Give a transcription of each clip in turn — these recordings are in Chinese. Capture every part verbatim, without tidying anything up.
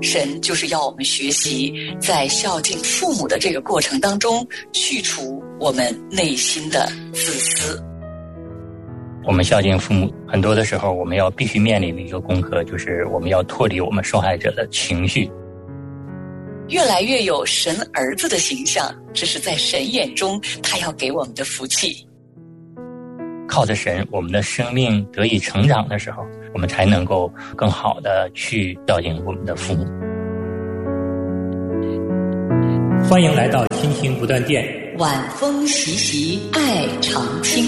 神就是要我们学习在孝敬父母的这个过程当中去除我们内心的自私。 我们孝敬父母很多的时候，我们要必须面临的一个功课，就是我们要脱离我们受害者的情绪， 越来越有神儿子的形象，这是在神眼中他要给我们的福气。 靠着神，我们的生命得以成长的时候，我们才能够更好的去孝敬我们的父母。 欢迎来到亲情不断电， 晚风习习，爱常青。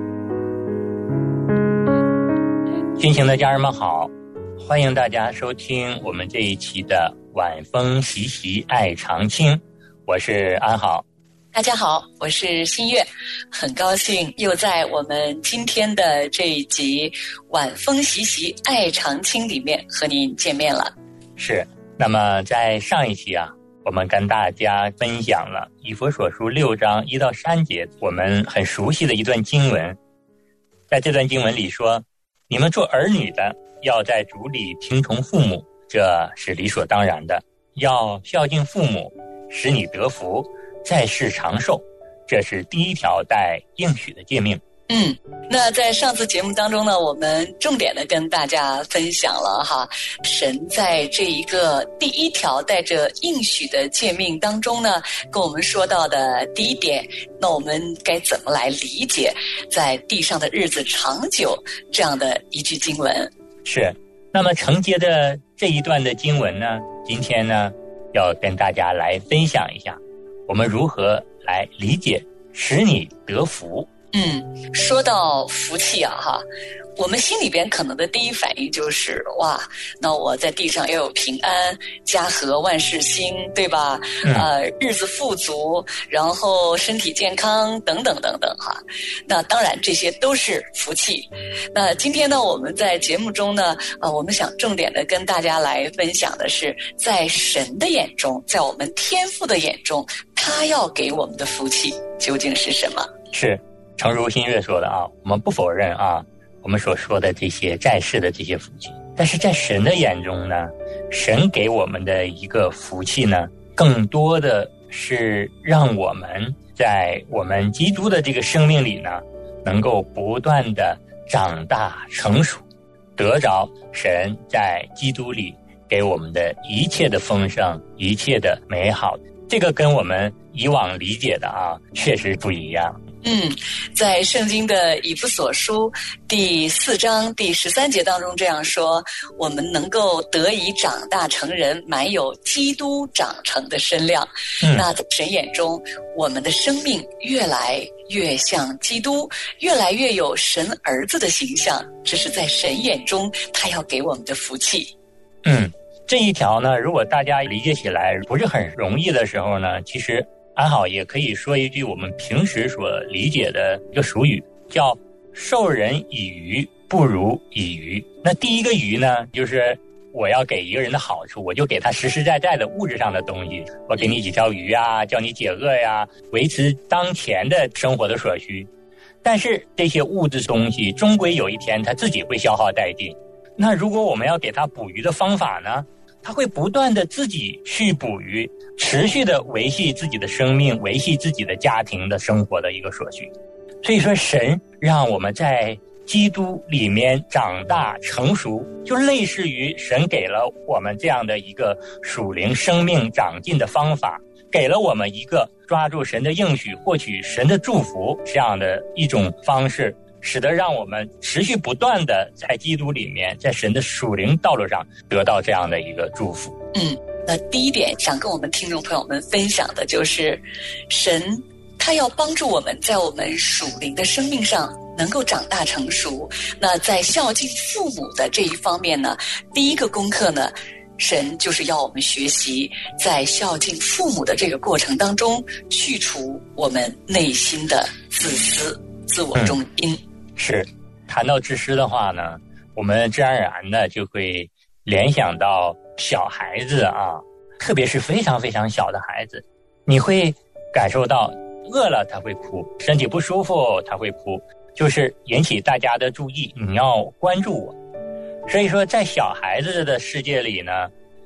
亲情的家人们好，欢迎大家收听我们这一期的晚风习习，爱常青，我是安好。 大家好，我是新月，很高兴又在我们今天的这一集晚风习习爱常青里面和您见面了。 是，那么在上一期啊，我们跟大家分享了以弗所书六章一到三节，我们很熟悉的一段经文。在这段经文里说，你们做儿女的要在主里听从父母，这是理所当然的，要孝敬父母，使你得福，在世长寿，这是第一条带应许的诫命。 嗯，那在上次节目当中呢，我们重点的跟大家分享了哈，神在这一个第一条带着应许的诫命当中呢，跟我们说到的第一点，那我们该怎么来理解在地上的日子长久这样的一句经文？ 是，那么承接着这一段的经文呢，今天呢要跟大家来分享一下我们如何来理解使你得福。 嗯，说到福气啊哈，我们心里边可能的第一反应就是哇，那我在地上要有平安、家和万事兴，对吧？嗯、呃，日子富足，然后身体健康等等等等哈。那当然这些都是福气。那今天呢，我们在节目中呢，呃，我们想重点的跟大家来分享的是，在神的眼中，在我们天父的眼中，他要给我们的福气究竟是什么？ 是。诚如新月说的啊，我们不否认啊，我们所说的这些在世的这些福气，但是在神的眼中呢，神给我们的一个福气呢，更多的是让我们在我们基督的这个生命里呢，能够不断的长大成熟，得着神在基督里给我们的一切的丰盛，一切的美好。这个跟我们以往理解的啊，确实不一样。 嗯，在圣经的以弗所书第四章第十三节当中这样说，我们能够得以长大成人，满有基督长成的身量。嗯、那在神眼中，我们的生命越来越像基督，越来越有神儿子的形象，这是在神眼中他要给我们的福气。 嗯，这一条呢，如果大家理解起来不是很容易的时候呢，其实安好也可以说一句我们平时所理解的一个俗语，叫授人以鱼不如以渔。那第一个鱼呢，就是我要给一个人的好处，我就给他实实在在的物质上的东西，我给你几条鱼啊，叫你解饿呀，维持当前的生活的所需。但是这些物质东西终归有一天它自己会消耗殆尽。那如果我们要给他捕鱼的方法呢，他会不断的自己去捕鱼，持续的维系自己的生命，维系自己的家庭的生活的一个所需。所以说神让我们在基督里面长大成熟，就类似于神给了我们这样的一个属灵生命长进的方法，给了我们一个抓住神的应许获取神的祝福这样的一种方式，使得让我们持续不断的在基督里面，在神的属灵道路上得到这样的一个祝福。 嗯，那第一点想跟我们听众朋友们分享的就是，神他要帮助我们在我们属灵的生命上能够长大成熟。那在孝敬父母的这一方面呢，第一个功课呢，神就是要我们学习在孝敬父母的这个过程当中去除我们内心的自私、自我中心。嗯， 是，谈到自私的话呢，我们自然而然的就会联想到小孩子啊，特别是非常非常小的孩子，你会感受到饿了他会哭，身体不舒服他会哭，就是引起大家的注意，你要关注我。所以说在小孩子的世界里呢，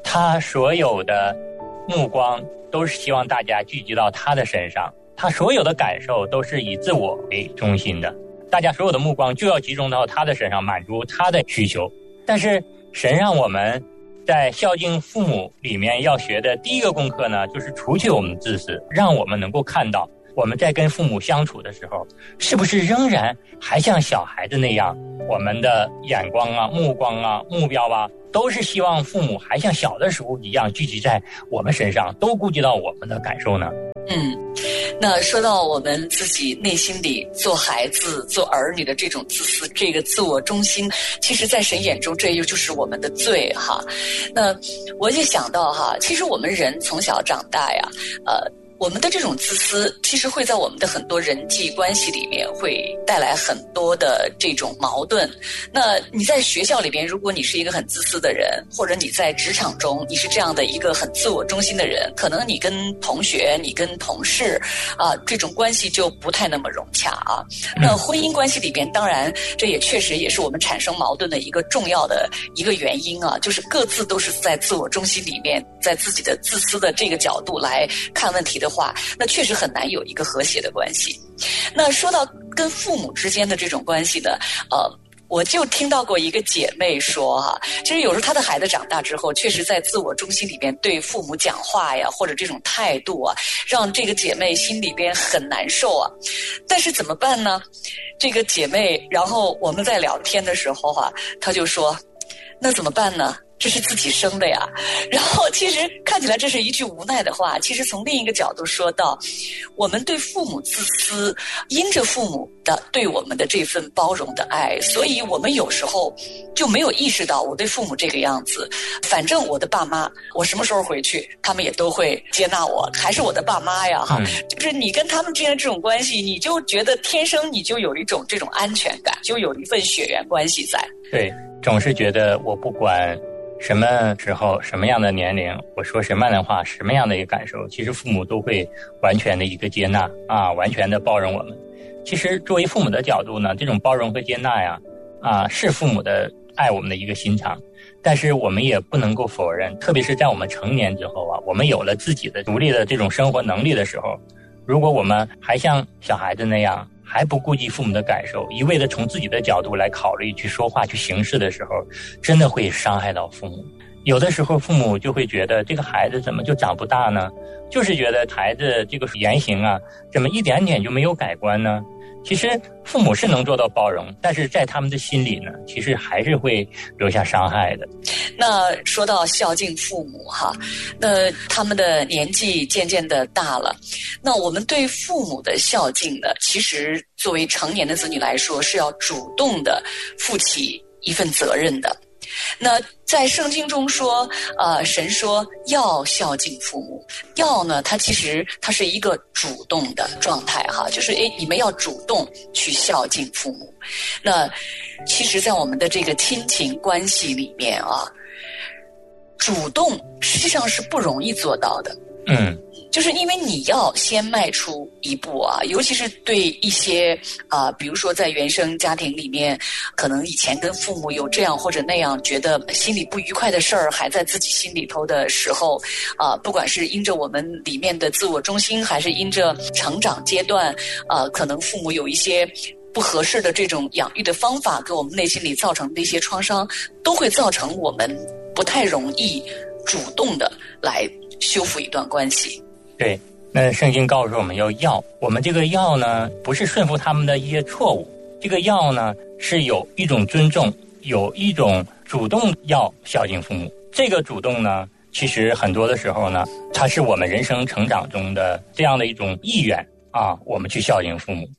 他所有的目光都是希望大家聚集到他的身上，他所有的感受都是以自我为中心的，大家所有的目光就要集中到他的身上，满足他的需求。但是神让我们在孝敬父母里面要学的第一个功课呢，就是除去我们自私，让我们能够看到我们在跟父母相处的时候，是不是仍然还像小孩子那样，我们的眼光啊、目光啊、目标啊，都是希望父母还像小的时候一样聚集在我们身上，都顾及到我们的感受呢？ 嗯，那说到我们自己内心里做孩子、做儿女的这种自私、这个自我中心，其实在神眼中这又就是我们的罪哈。那我也想到哈，其实我们人从小长大呀，呃。我们的这种自私其实会在我们的很多人际关系里面会带来很多的这种矛盾。那你在学校里边，如果你是一个很自私的人，或者你在职场中你是这样的一个很自我中心的人，可能你跟同学、你跟同事啊、呃、这种关系就不太那么融洽啊。那婚姻关系里边，当然这也确实也是我们产生矛盾的一个重要的一个原因啊，就是各自都是在自我中心里面，在自己的自私的这个角度来看问题的话，那确实很难有一个和谐的关系。那说到跟父母之间的这种关系呢，呃，我就听到过一个姐妹说哈、啊，其实有时候她的孩子长大之后，确实在自我中心里边对父母讲话呀，或者这种态度啊，让这个姐妹心里边很难受啊。但是怎么办呢？这个姐妹，然后我们在聊天的时候哈、啊，她就说，那怎么办呢？这是自己生的呀。然后其实看起来这是一句无奈的话，其实从另一个角度说到，我们对父母自私，因着父母的对我们的这份包容的爱，所以我们有时候就没有意识到我对父母这个样子，反正我的爸妈，我什么时候回去他们也都会接纳我，还是我的爸妈呀哈、嗯、就是你跟他们之间的这种关系，你就觉得天生你就有一种这种安全感，就有一份血缘关系在。 对，总是觉得我不管什么时候、什么样的年龄，我说什么样的话、什么样的一个感受，其实父母都会完全的一个接纳啊，完全的包容我们。其实作为父母的角度呢，这种包容和接纳呀，啊，是父母的爱我们的一个心肠。但是我们也不能够否认，特别是在我们成年之后啊，我们有了自己的独立的这种生活能力的时候，如果我们还像小孩子那样，还不顾及父母的感受，一味的从自己的角度来考虑、去说话、去行事的时候，真的会伤害到父母。有的时候父母就会觉得这个孩子怎么就长不大呢？就是觉得孩子这个言行啊，怎么一点点就没有改观呢？其实父母是能做到包容，但是在他们的心里呢，其实还是会留下伤害的。 那说到孝敬父母哈，那他们的年纪渐渐的大了，那我们对父母的孝敬呢，其实作为成年的子女来说，是要主动的负起一份责任的。那在圣经中说，呃，神说要孝敬父母，要呢，它其实它是一个主动的状态哈，就是诶，你们要主动去孝敬父母。那其实，在我们的这个亲情关系里面啊，主动实际上是不容易做到的。 嗯。 就是因为你要先迈出一步啊，尤其是对一些啊、呃，比如说在原生家庭里面，可能以前跟父母有这样或者那样，觉得心里不愉快的事儿还在自己心里头的时候，啊、呃，不管是因着我们里面的自我中心，还是因着成长阶段，呃，可能父母有一些不合适的这种养育的方法，给我们内心里造成的一些创伤，都会造成我们不太容易主动的来修复一段关系。 对，那圣经告诉我们要要，我们这个要呢，不是顺服他们的一些错误，这个要呢，是有一种尊重，有一种主动要孝敬父母。这个主动呢，其实很多的时候呢，它是我们人生成长中的这样的一种意愿啊，我们去孝敬父母。